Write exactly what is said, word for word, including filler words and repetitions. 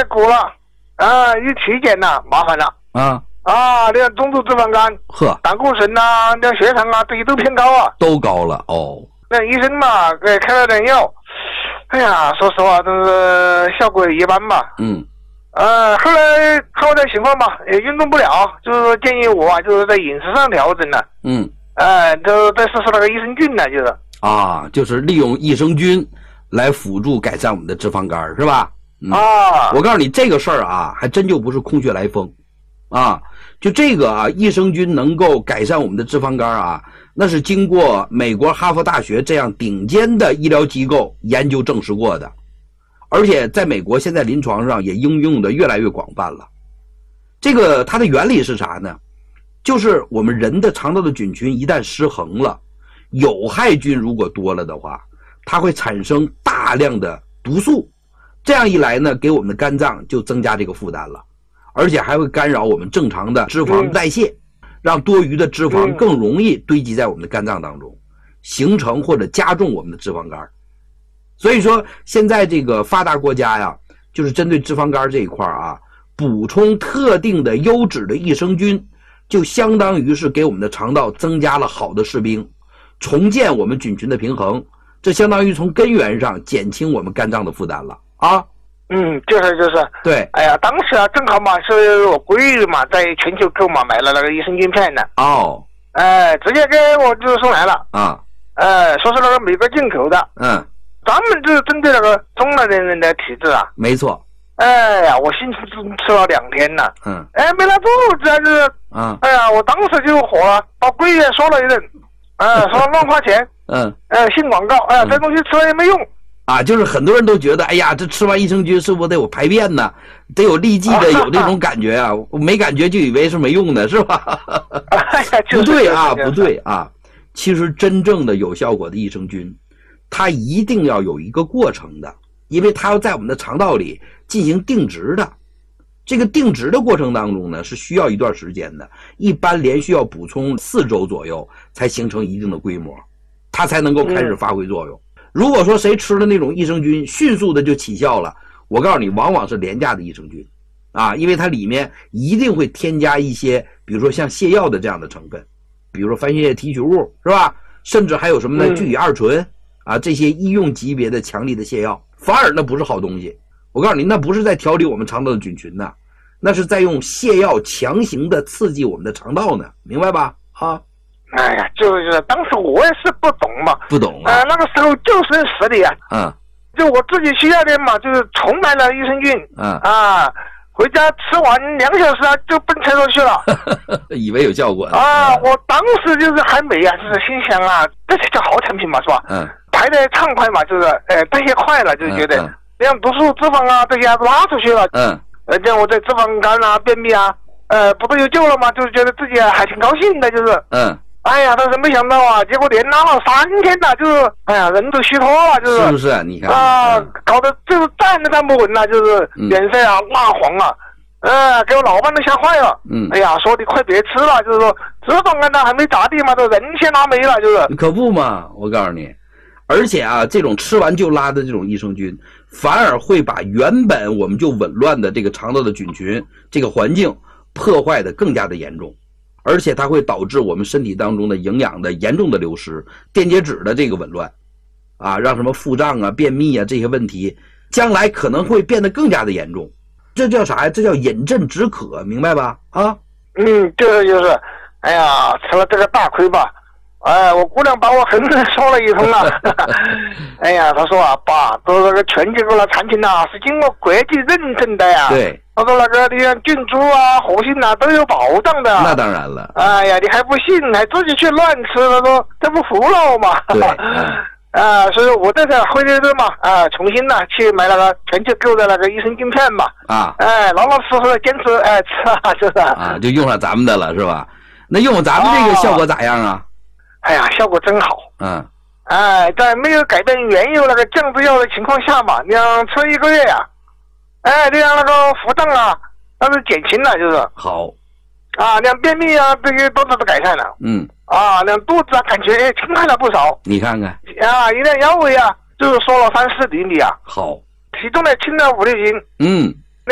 过了，啊，一体检呐，麻烦了。 啊啊，你看中度脂肪肝、 呵， 胆固醇呐、那血糖啊，这些都偏高啊。 都高了哦。 那医生嘛，给开了点药，哎呀，说实话，真是效果也一般吧。 嗯。 呃，后来后来情况吧，也运动不了，就是建议我啊，就是在饮食上调整了。 嗯。 呃，就再试试那个益生菌呢，就是。 啊，就是利用益生菌来辅助改善我们的脂肪肝，是吧？嗯、 啊， 我告诉你这个事儿啊，还真就不是空穴来风，啊，就这个啊，益生菌能够改善我们的脂肪肝啊，那是经过美国哈佛大学这样顶尖的医疗机构研究证实过的，而且在美国现在临床上也应用的越来越广泛了。这个它的原理是啥呢？就是我们人的肠道的菌群一旦失衡了，有害菌如果多了的话，它会产生大量的毒素，这样一来呢，给我们的肝脏就增加这个负担了，而且还会干扰我们正常的脂肪代谢，让多余的脂肪更容易堆积在我们的肝脏当中，形成或者加重我们的脂肪肝。所以说现在这个发达国家呀，就是针对脂肪肝这一块啊，补充特定的优质的益生菌，就相当于是给我们的肠道增加了好的士兵，重建我们菌群的平衡，这相当于从根源上减轻我们肝脏的负担了啊。 嗯，就是就是， 对， 哎呀，当时啊，正好嘛，是我闺女嘛，在全球购嘛买了那个益生菌片呢。 哦， 哎，直接给我就送来了。 啊， 哎，说是那个美国进口的。 嗯， 专门就是针对那个中老年人的体质啊。 没错。 哎呀，我幸福吃了两天了。 嗯。 哎，没拉肚子啊，就是。 嗯。 哎呀，我当时就火了，把闺女说了一顿，哎，说乱花钱。 嗯。 哎，信广告，哎呀，这东西吃了也没用。 啊，就是很多人都觉得，哎呀，这吃完益生菌是不是得有排便呢？得有痢疾的，有这种感觉啊，我没感觉就以为是没用的，是吧？不对啊，不对啊。其实真正的有效果的益生菌，它一定要有一个过程的，因为它要在我们的肠道里进行定植的。这个定植的过程当中呢，是需要一段时间的，一般连续要补充四周左右才形成一定的规模，它才能够开始发挥作用。嗯，如果说谁吃了那种益生菌迅速的就起效了，我告诉你往往是廉价的益生菌啊，因为它里面一定会添加一些比如说像泻药的这样的成分，比如说番泻提取物，是吧？甚至还有什么呢？聚乙二醇啊，这些医用级别的强力的泻药，反而那不是好东西。我告诉你，那不是在调理我们肠道的菌群呢，那是在用泻药强行的刺激我们的肠道呢，明白吧？啊。 哎呀，就是当时我也是不懂嘛， 不懂啊。 呃，那个时候就剩实力啊。 嗯。 就我自己需要的嘛，就是重买了益生菌。 嗯。 啊，回家吃完两个小时啊，就奔厕所去了。 以为有效果呢。 啊，我当时就是还没啊，就是心想啊，这才叫好产品嘛，是吧？嗯。排得畅快嘛，就是呃代谢快了，就觉得让毒素、脂肪啊这些啊拉出去了。嗯。呃，这样我在脂肪肝啊、便秘啊，呃，不都有救了吗？就是觉得自己还挺高兴的，就是。嗯。哎呀，但是没想到啊，结果连拉了三天了，就是，哎呀，人都虚脱了，就是。 是不是？你看。 啊，嗯、搞得就是站都站不稳了，就是脸色啊蜡黄啊，呃，给我老板都吓坏了。嗯。哎呀，说你快别吃了，就是说脂肪肝它还没咋地嘛，这人先拉没了，就是。 可不嘛，我告诉你，而且啊，这种吃完就拉的这种益生菌，反而会把原本我们就紊乱的这个肠道的菌群这个环境破坏的更加的严重。而且它会导致我们身体当中的营养的严重的流失，电解质的这个紊乱，啊，让什么腹胀啊、便秘啊这些问题，将来可能会变得更加的严重。这叫啥呀？这叫饮鸩止渴，明白吧？啊， 嗯，就是就是，哎呀，吃了这个大亏吧。哎，我姑娘把我狠狠说了一通啊！哎呀，她说啊，爸，都这个全结构的产品呐、啊，是经过国际认证的呀。 对。 她说那个你像菌株啊、活性啊都有保障的。 那当然了。 哎呀，你还不信，还自己去乱吃，她说这不服了我嘛？ 对。 啊，所以我这才回来的嘛，啊，重新呢去买那个全结构的那个益生菌片嘛。啊。哎，老老实实的坚持哎吃啊，就是。 啊，就用上咱们的了是吧？那用咱们这个效果咋样啊？ 哎呀，效果真好。 嗯。 哎，在没有改变原有那个降脂药的情况下嘛，你像吃一个月呀、啊，哎，你像那个腹胀啊，那是减轻了，就是。 好。 啊，那便秘啊，这些都是改善了。嗯。啊，那肚子啊，感觉哎轻快了不少。 你看看。 啊，一辆腰围啊，就是缩了三四厘米啊。 好。 体重呢轻了五六斤。 嗯。